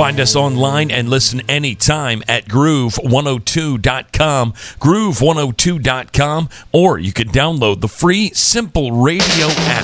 Find us online and listen anytime at groove102.com, groove102.com, or you can download the free Simple Radio app.